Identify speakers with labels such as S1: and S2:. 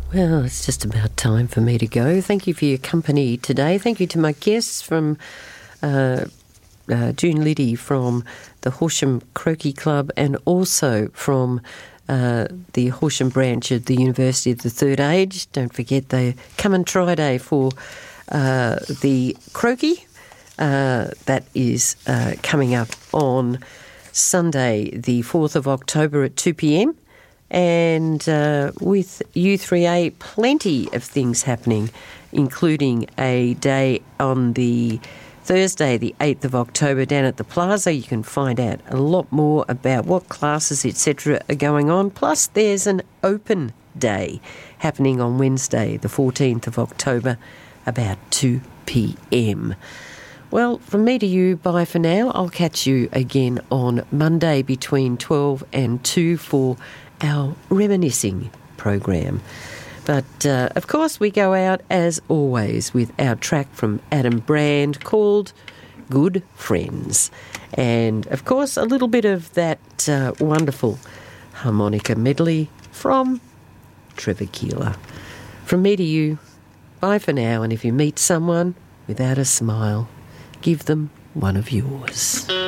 S1: Well, it's just about time for me to go. Thank you for your company today. Thank you to my guests from June Liddy from the Horsham Croquet Club and also from the Horsham branch of the University of the Third Age. Don't forget the Come and Try Day for the croquet. That is coming up on Sunday, the 4th of October at 2 p.m. And with U3A, plenty of things happening, including a day on the Thursday, the 8th of October, down at the Plaza. You can find out a lot more about what classes, etc., are going on. Plus, there's an open day happening on Wednesday, the 14th of October, about 2 p.m. Well, from me to you, bye for now. I'll catch you again on Monday between 12 and 2 for our reminiscing program. But, of course, we go out, as always, with our track from Adam Brand called Good Friends. And, of course, a little bit of that wonderful harmonica medley from Trevor Keeler. From me to you, bye for now. And if you meet someone without a smile, give them one of yours.